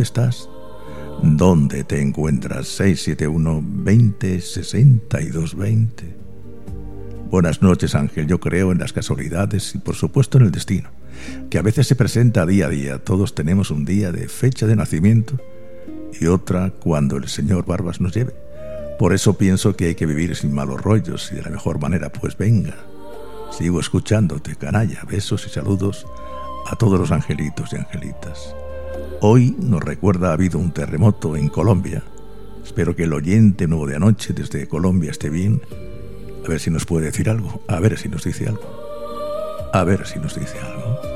¿Dónde estás? ¿Dónde te encuentras? 671-20-62-20. Buenas noches, Ángel. Yo creo en las casualidades y por supuesto en el destino, que a veces se presenta día a día. Todos tenemos un día de fecha de nacimiento y otra cuando el señor Barbas nos lleve. Por eso pienso que hay que vivir sin malos rollos y de la mejor manera. Pues venga, sigo escuchándote, canalla. Besos y saludos a todos los angelitos y angelitas. Hoy nos recuerda ha habido un terremoto en Colombia. Espero que el oyente nuevo de anoche desde Colombia esté bien. A ver si nos puede decir algo. A ver si nos dice algo.